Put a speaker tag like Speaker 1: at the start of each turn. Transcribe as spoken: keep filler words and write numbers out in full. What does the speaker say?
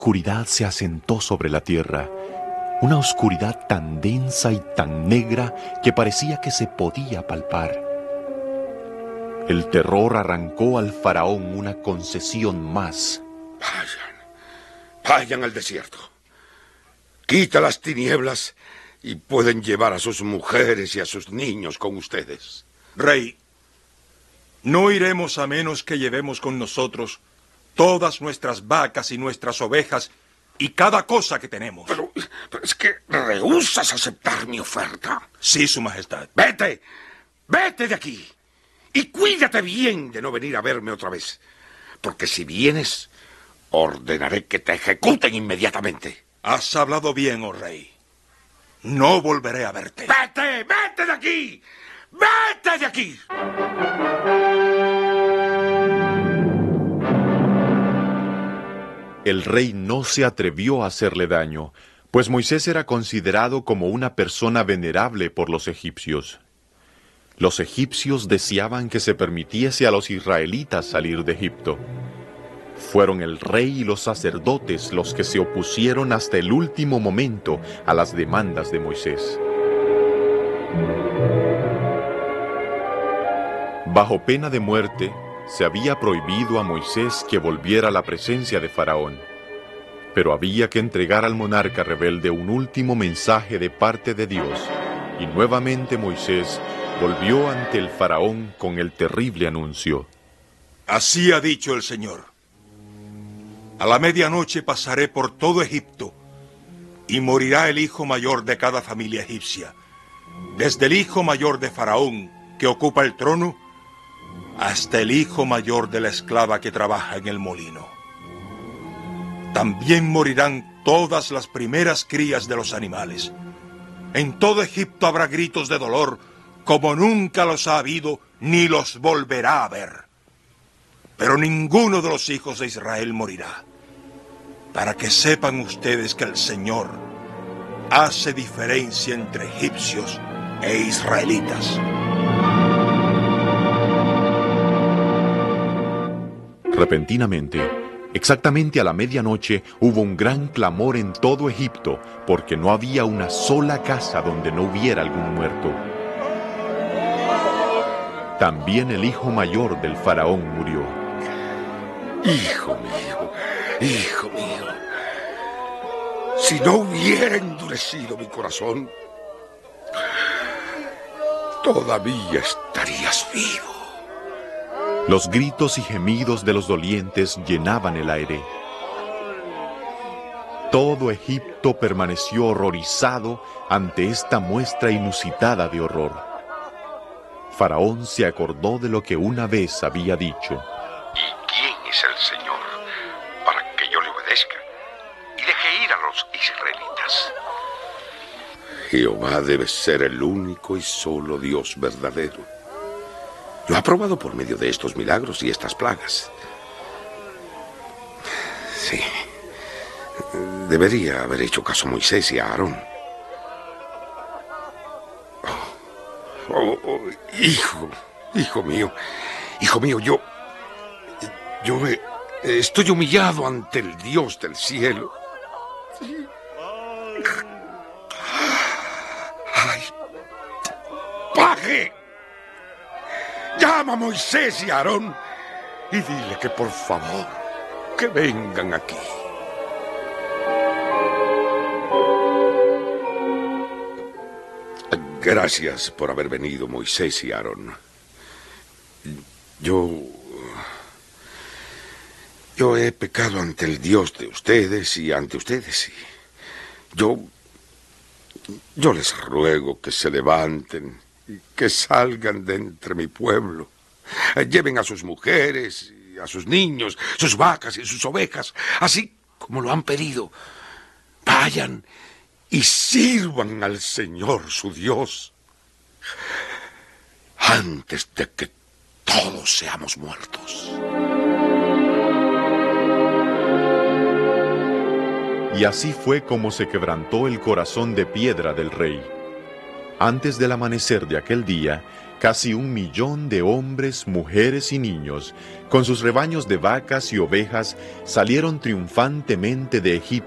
Speaker 1: oscuridad se asentó sobre la tierra, una oscuridad tan densa y tan negra que parecía que se podía palpar. El terror arrancó al faraón una concesión más.
Speaker 2: Vayan, vayan al desierto. Quita las tinieblas y pueden llevar a sus mujeres y a sus niños con ustedes.
Speaker 3: Rey, no iremos a menos que llevemos con nosotros todas nuestras vacas y nuestras ovejas y cada cosa que tenemos.
Speaker 2: Pero, pero es que rehusas aceptar mi oferta.
Speaker 3: Sí, Su Majestad.
Speaker 2: Vete, vete de aquí. Y cuídate bien de no venir a verme otra vez. Porque si vienes, ordenaré que te ejecuten inmediatamente.
Speaker 3: Has hablado bien, oh rey. No volveré a verte.
Speaker 2: ¡Vete! ¡Vete de aquí! ¡Vete de aquí!
Speaker 1: El rey no se atrevió a hacerle daño, pues Moisés era considerado como una persona venerable por los egipcios. Los egipcios deseaban que se permitiese a los israelitas salir de Egipto. Fueron el rey y los sacerdotes los que se opusieron hasta el último momento a las demandas de Moisés. Bajo pena de muerte, se había prohibido a Moisés que volviera a la presencia de Faraón. Pero había que entregar al monarca rebelde un último mensaje de parte de Dios, y nuevamente Moisés volvió ante el Faraón con el terrible anuncio.
Speaker 3: Así ha dicho el Señor. A la medianoche pasaré por todo Egipto, y morirá el hijo mayor de cada familia egipcia, desde el hijo mayor de Faraón, que ocupa el trono, hasta el hijo mayor de la esclava que trabaja en el molino. También morirán todas las primeras crías de los animales. En todo Egipto habrá gritos de dolor, como nunca los ha habido, ni los volverá a ver. Pero ninguno de los hijos de Israel morirá, para que sepan ustedes que el Señor hace diferencia entre egipcios e israelitas.
Speaker 1: Repentinamente, exactamente a la medianoche, hubo un gran clamor en todo Egipto, porque no había una sola casa donde no hubiera algún muerto. También el hijo mayor del faraón murió.
Speaker 2: Hijo mío, hijo mío, si no hubiera endurecido mi corazón, todavía estarías vivo.
Speaker 1: Los gritos y gemidos de los dolientes llenaban el aire. Todo Egipto permaneció horrorizado ante esta muestra inusitada de horror. Faraón se acordó de lo que una vez había dicho.
Speaker 2: ¿Y quién es el Señor para que yo le obedezca y deje ir a los israelitas? Jehová debe ser el único y solo Dios verdadero. Lo ha probado por medio de estos milagros y estas plagas. Sí. Debería haber hecho caso a Moisés y a Aarón. Oh, oh, oh, hijo, hijo mío, hijo mío, yo... Yo eh, estoy humillado ante el Dios del cielo. ¡Ay! ¡Paje! Llama a Moisés y a Aarón y dile que por favor que vengan aquí. Gracias por haber venido, Moisés y Aarón. Yo... Yo he pecado ante el Dios de ustedes y ante ustedes. Y yo... Yo les ruego que se levanten y que salgan de entre mi pueblo. Lleven a sus mujeres, y a sus niños, sus vacas y sus ovejas, así como lo han pedido. Vayan y sirvan al Señor su Dios antes de que todos seamos muertos.
Speaker 1: Y así fue como se quebrantó el corazón de piedra del rey. Antes del amanecer de aquel día, Casi un millón de hombres, mujeres y niños, con sus rebaños de vacas y ovejas, salieron triunfantemente de Egipto